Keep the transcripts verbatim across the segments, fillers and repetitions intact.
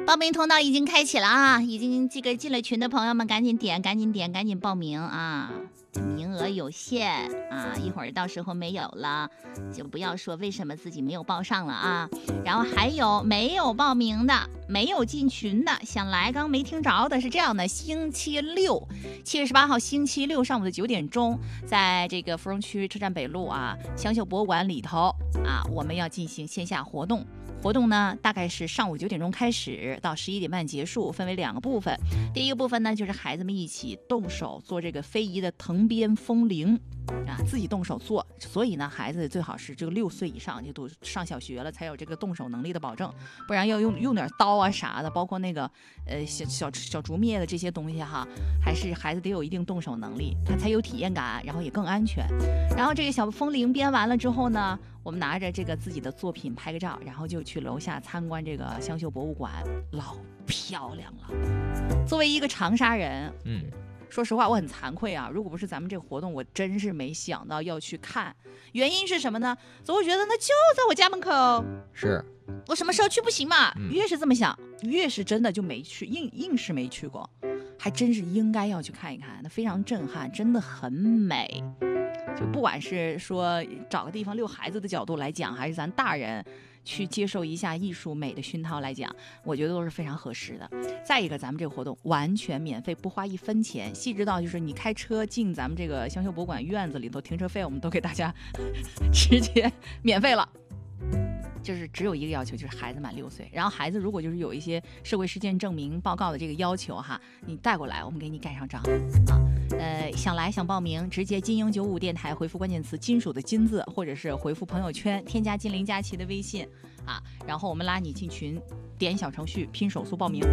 报名通道已经开启了啊！已经这个进了群的朋友们，赶紧点，赶紧点，赶紧报名啊！名额有限啊，一会儿到时候没有了，就不要说为什么自己没有报上了啊。然后还有没有报名的、没有进群的，想来刚没听着的，是这样的：星期六，七月十八号星期六上午的九点钟，在这个芙蓉区车站北路啊，香秀博物馆里头啊，我们要进行线下活动。活动呢，大概是上午九点钟开始，到十一点半结束，分为两个部分。第一个部分呢，就是孩子们一起动手做这个非遗的藤编风铃啊，自己动手做。所以呢，孩子最好是这个六岁以上就都上小学了，才有这个动手能力的保证，不然要用用点刀啊啥的，包括那个呃小小小竹篾的这些东西哈，还是孩子得有一定动手能力，他才有体验感，然后也更安全。然后这个小风铃编完了之后呢，我们拿着这个自己的作品拍个照，然后就去楼下参观这个香秀博物馆，老漂亮了。作为一个长沙人，嗯，说实话我很惭愧啊，如果不是咱们这个活动，我真是没想到要去看。原因是什么呢？总会觉得那就在我家门口， 是我什么时候去不行嘛？嗯、越是这么想，越是真的就没去，硬硬是没去过，还真是应该要去看一看，那非常震撼，真的很美。就不管是说找个地方遛孩子的角度来讲，还是咱大人去接受一下艺术美的熏陶来讲，我觉得都是非常合适的。再一个，咱们这个活动完全免费，不花一分钱，细致到就是你开车进咱们这个香秀博物馆院子里头，停车费我们都给大家直接免费了。就是只有一个要求，就是孩子满六岁，然后孩子如果就是有一些社会事件证明报告的这个要求哈，你带过来，我们给你盖上章啊。呃，想来想报名，直接金鹰九五电台回复关键词金属的金字，或者是回复朋友圈添加金陵佳琪的微信啊，然后我们拉你进群，点小程序拼手速报名。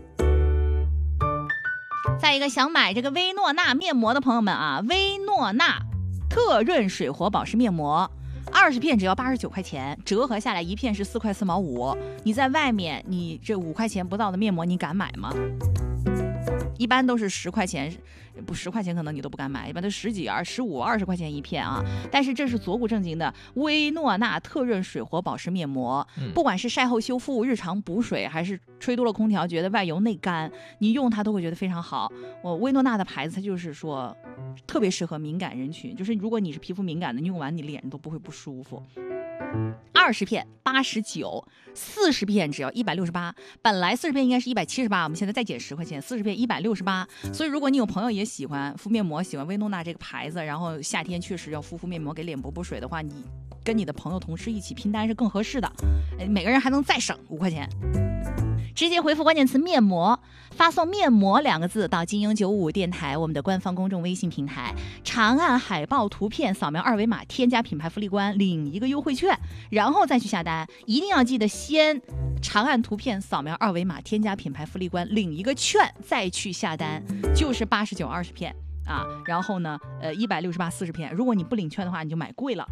再一个，想买这个薇诺娜面膜的朋友们啊，薇诺娜特润水活保湿面膜。二十片只要八十九块钱，折合下来一片是四块四毛五。你在外面，你这五块钱不到的面膜，你敢买吗？一般都是十块钱，不十块钱可能你都不敢买，一般都十几、二十五、二十块钱一片啊。但是这是左顾正经的薇诺娜特润水活保湿面膜，不管是晒后修复、日常补水，还是吹多了空调觉得外油内干，你用它都会觉得非常好。我薇诺娜的牌子，它就是说特别适合敏感人群，就是如果你是皮肤敏感的，你用完你脸上都不会不舒服。二十片八十九，四十片只要一百六十八。本来四十片应该是一百七十八，我们现在再减十块钱，四十片一百六十八。所以如果你有朋友也喜欢敷面膜，喜欢薇诺娜这个牌子，然后夏天确实要敷敷面膜给脸补补水的话，你跟你的朋友同事一起拼单是更合适的，每个人还能再省五块钱。直接回复关键词面膜，发送面膜两个字到金鹰九五电台我们的官方公众微信平台，长按海报图片扫描二维码，添加品牌福利官领一个优惠券，然后再去下单。一定要记得先长按图片扫描二维码，添加品牌福利官领一个券，再去下单，就是八十九二十片啊。然后呢，呃一百六十八四十片，如果你不领券的话，你就买贵了。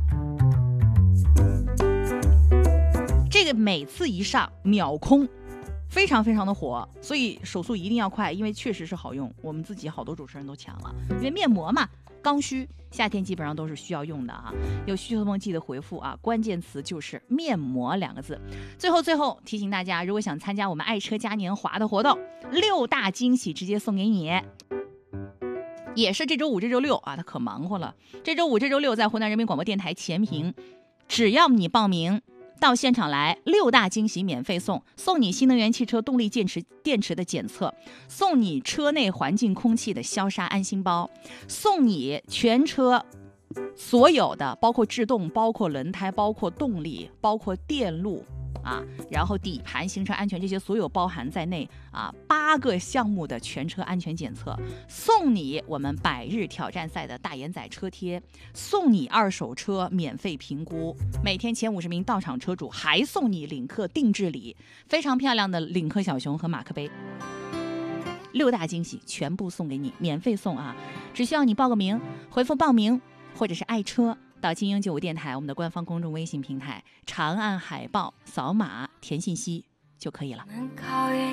这个每次一上秒空。非常非常的火，所以手速一定要快，因为确实是好用，我们自己好多主持人都抢了。因为面膜嘛，刚需，夏天基本上都是需要用的啊。有需求的朋友记得回复啊，关键词就是面膜两个字。最后最后提醒大家，如果想参加我们爱车嘉年华的活动，六大惊喜直接送给你。也是这周五这周六啊，他可忙活了。这周五这周六在湖南人民广播电台前屏，只要你报名到现场来，六大惊喜免费送，送你新能源汽车动力电池电池的检测，送你车内环境空气的消杀安心包，送你全车所有的包括制动、包括轮胎、包括动力、包括电路啊，然后底盘、行车安全这些所有包含在内啊，八个项目的全车安全检测，送你我们百日挑战赛的大眼仔车贴，送你二手车免费评估，每天前五十名到场车主还送你领克定制礼，非常漂亮的领克小熊和马克杯。六大惊喜全部送给你，免费送啊！只需要你报个名，回复报名或者是爱车到金鹰九五电台我们的官方公众微信平台，长按海报扫码填信息就可以了。